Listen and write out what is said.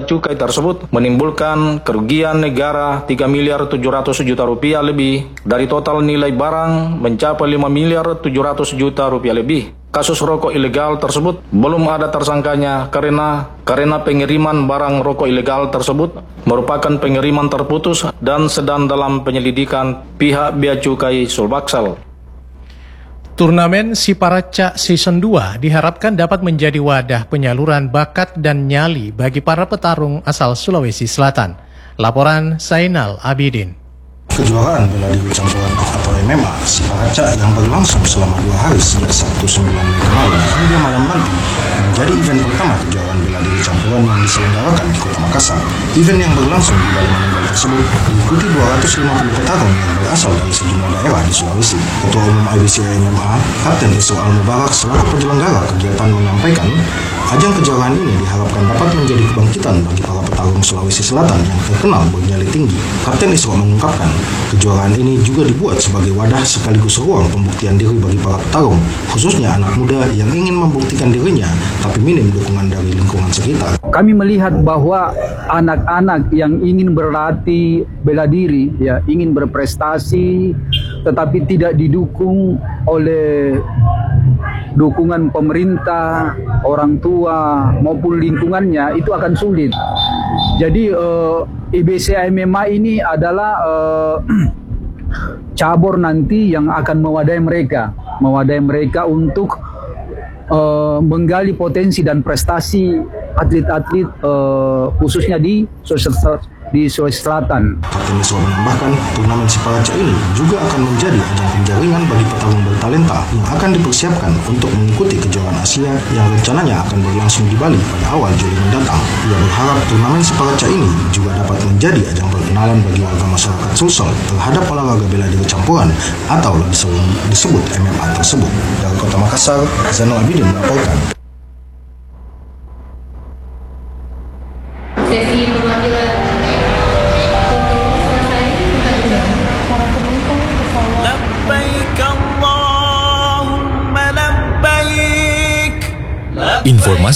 cukai tersebut menimbulkan kerugian negara 3 miliar 700 juta rupiah lebih dari total nilai barang mencapai 5 miliar 700 juta rupiah lebih. Kasus rokok ilegal tersebut belum ada tersangkanya karena pengiriman barang rokok ilegal tersebut merupakan pengiriman terputus dan sedang dalam penyelidikan pihak Bea Cukai Sulbaksal. Turnamen Siparaca Season 2 diharapkan dapat menjadi wadah penyaluran bakat dan nyali bagi para petarung asal Sulawesi Selatan. Laporan Zainal Abidin. Kejuaraan bela diri campuran atau MMA Siparaca yang berlangsung selama 2 hari sejak Sabtu 9 Mei kemarin hingga malam nanti menjadi event pertama kejuaraan bela diri campuran yang diselenggarakan di Kota Makassar. Event yang berlangsung di Balai Manunggal tersebut diikuti 250 petarung yang berasal dari sejumlah daerah di Sulawesi. Ketua Umum IBC MMA, Kapten Isro Al-Mubarak selaku penyelenggara kegiatan menyampaikan, ajang kejuaraan ini diharapkan dapat menjadi kebangkitan bagi para petarung Sulawesi Selatan yang terkenal bernyali tinggi. Kapten Isro mengungkapkan, kejuaraan ini juga dibuat sebagai wadah sekaligus ruang pembuktian diri bagi para petarung, khususnya anak muda yang ingin membuktikan dirinya tapi minim dukungan dari lingkungan sekitar. Kami melihat bahwa anak-anak yang ingin berlatih bela diri, ya, ingin berprestasi, tetapi tidak didukung oleh dukungan pemerintah, orang tua maupun lingkungannya, itu akan sulit. Jadi IBC MMA ini adalah cabur nanti yang akan mewadahi mereka untuk menggali potensi dan prestasi atlet-atlet khususnya di Sulawesi Selatan. Kapten Iswa menambahkan, turnamen Siparaca ini juga akan menjadi ajang penjaringan bagi petarung bertalenta yang akan dipersiapkan untuk mengikuti kejuaraan Asia yang rencananya akan berlangsung di Bali pada awal Juli mendatang. Ia berharap turnamen Siparaca ini juga dapat menjadi ajang perkenalan bagi warga masyarakat Sulsel terhadap olahraga bela diri campuran atau lebih sering disebut MMA tersebut. Dari Kota Makassar, Zainal Abidin melaporkan. Sesi pemanggilan Informasi